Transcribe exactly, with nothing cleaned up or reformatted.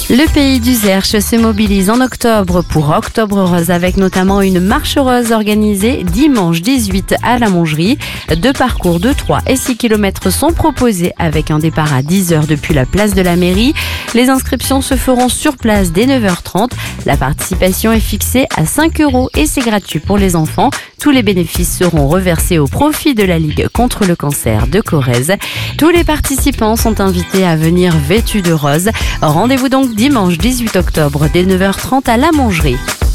Le pays du Zerche se mobilise en octobre pour Octobre Rose avec notamment une marche rose organisée dimanche dix-huit à la Mongerie. Deux parcours de trois et six kilomètres sont proposés avec un départ à dix heures depuis la place de la mairie. Les inscriptions se feront sur place dès neuf heures trente. La participation est fixée à cinq euros et c'est gratuit pour les enfants. Tous les bénéfices seront reversés au profit de la Ligue contre le cancer de Corrèze. Tous les participants sont invités à venir vêtus de rose. Rendez-vous donc dimanche dix-huit octobre dès neuf heures trente à la Mongerie.